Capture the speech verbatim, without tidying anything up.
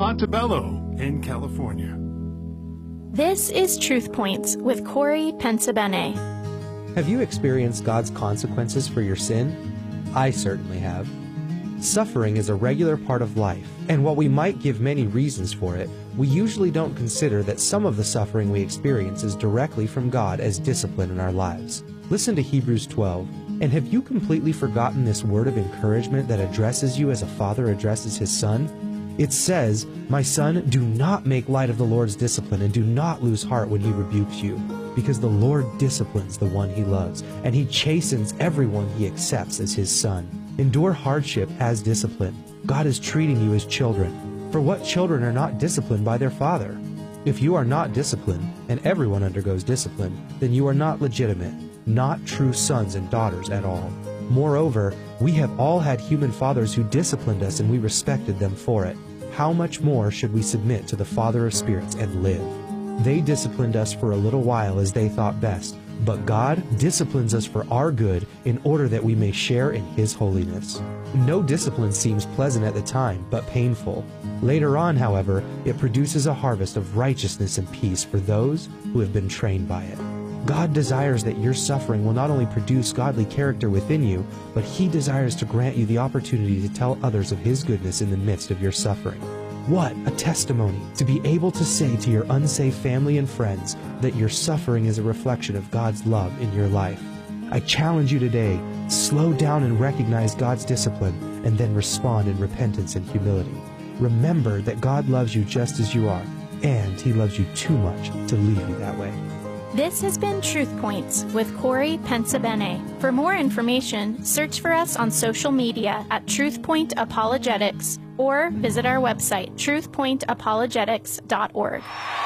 Montebello in California. This is Truth Points with Corey Pensabene. Have you experienced God's consequences for your sin? I certainly have. Suffering is a regular part of life, and while we might give many reasons for it, we usually don't consider that some of the suffering we experience is directly from God as discipline in our lives. Listen to Hebrews twelve. And have you completely forgotten this word of encouragement that addresses you as a father addresses his son? It says, "My son, do not make light of the Lord's discipline, and do not lose heart when he rebukes you, because the Lord disciplines the one he loves, and he chastens everyone he accepts as his son." Endure hardship as discipline. God is treating you as children. For what children are not disciplined by their father? If you are not disciplined, and everyone undergoes discipline, then you are not legitimate, not true sons and daughters at all. Moreover, we have all had human fathers who disciplined us, and we respected them for it. How much more should we submit to the Father of spirits and live? They disciplined us for a little while as they thought best, but God disciplines us for our good in order that we may share in His holiness. No discipline seems pleasant at the time, but painful. Later on, however, it produces a harvest of righteousness and peace for those who have been trained by it. God desires that your suffering will not only produce godly character within you, but He desires to grant you the opportunity to tell others of His goodness in the midst of your suffering. What a testimony to be able to say to your unsafe family and friends that your suffering is a reflection of God's love in your life. I challenge you today, slow down and recognize God's discipline, and then respond in repentance and humility. Remember that God loves you just as you are, and He loves you too much to leave you that way. This has been Truth Points with Corey Pensabene. For more information, search for us on social media at TruthPoint Apologetics or visit our website, truth point apologetics dot org.